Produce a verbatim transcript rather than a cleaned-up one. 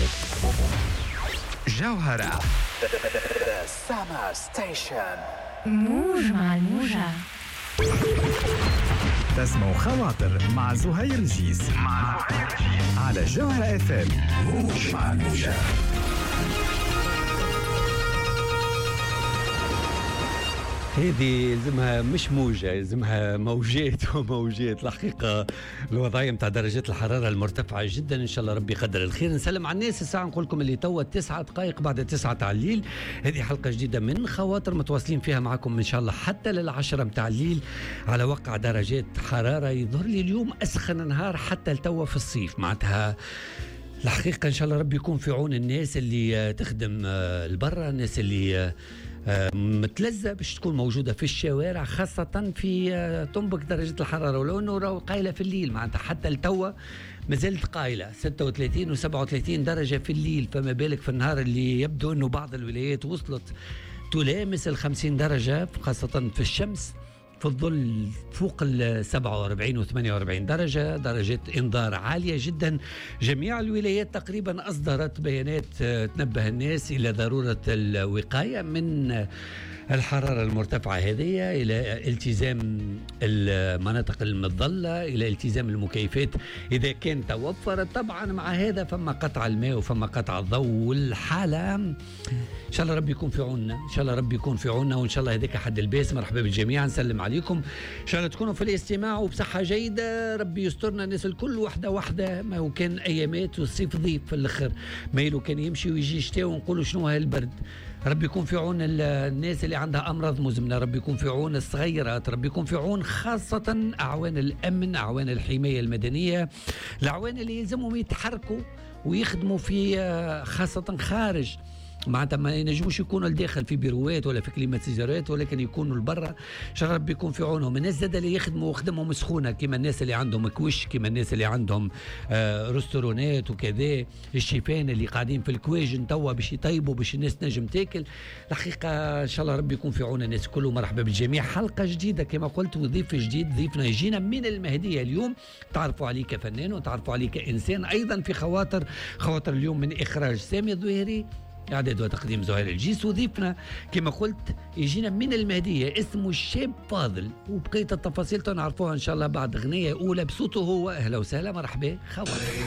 جوهرة سما ستيشن. موج مع الموجة. تسمع خواطر مع زهير الجيس مع زهير الجيس على جوهرة اف ام. موج مع الموجة. هذه يلزمها مش موجة، يلزمها موجات وموجات. الحقيقة الوضعية متاع درجات الحرارة المرتفعة جدا، إن شاء الله ربي يقدر الخير. نسلم على الناس الساعة، نقول لكم اللي توا تسعة دقائق بعد تسعة تاع الليل. هذه حلقة جديدة من خواطر متواصلين فيها معكم إن شاء الله حتى للعشرة متاع الليل على وقع درجات حرارة يظهر لي اليوم أسخن نهار حتى لتوا في الصيف. معناتها الحقيقة إن شاء الله ربي يكون في عون الناس اللي تخدم البرة، الناس اللي متلزة باش تكون موجودة في الشوارع، خاصة في تنبك درجة الحرارة، ولو انه راهو قايلة في الليل. معناتها حتى التوا مازالت قايلة ستة وثلاثين وسبعة وثلاثين درجة في الليل، فما بالك في النهار اللي يبدو انه بعض الولايات وصلت تلامس الخمسين درجة، خاصة في الشمس في الظل فوق ال سبعة وأربعين و ثمانية وأربعين درجة، درجة إنذار عالية جدا. جميع الولايات تقريبا أصدرت بيانات تنبه الناس إلى ضرورة الوقاية من الحرارة المرتفعة هذه، إلى التزام المناطق المظلة، إلى التزام المكيفات إذا كان توفرت. طبعا مع هذا فما قطع الماء وفما قطع الضوء، والحالة إن شاء الله ربي يكون في عوننا، إن شاء الله ربي يكون في عوننا، وإن شاء الله هذاك حد الباس. مرحبا بالجميع، نسلم عليكم، إن شاء الله تكونوا في الاستماع وبصحة جيدة. ربي يسترنا الناس الكل وحدة وحدة. ما هو كان أيامات والصيف ضيف في الآخر، مايلو كان يمشي ويجي شتاء ونقولوا شنو هالبرد. ربي يكون في عون الناس اللي عندها أمراض مزمنة، ربي يكون في عون الصغيرات، ربي يكون في عون خاصة أعوان الأمن، أعوان الحماية المدنية، الأعوان اللي يلزمهم يتحركوا ويخدموا في خاصة خارج. معناتها ما ينجموش يكونوا الداخل في بيروات ولا في كليماتيزارات، ولكن يكونوا البرة. ان شاء الله ربي يكون في عونهم. الناس زاد اللي يخدموا خدمهم سخونه، كما الناس اللي عندهم كوش، كما الناس اللي عندهم آه رستورونات وكذا، الشيفان اللي قاعدين في الكواجن توا باش يطيبوا باش الناس تنجم تاكل. الحقيقه ان شاء الله ربي يكون في عون الناس كله. مرحبا بالجميع، حلقه جديده كما قلت وضيف جديد. ضيفنا يجينا من المهديه اليوم، تعرفوا عليه كفنان وتعرفوا عليه كانسان ايضا في خواطر. خواطر اليوم من اخراج سامي الظهيري، إعداد وتقديم زهير الجيس، وضيفنا كما قلت يجينا من المهدية اسمه الشاب فاضل، وبقية التفاصيل تنعرفوها إن شاء الله بعد أغنية أولى بصوته هو. أهلا وسهلا، مرحبا خواطر.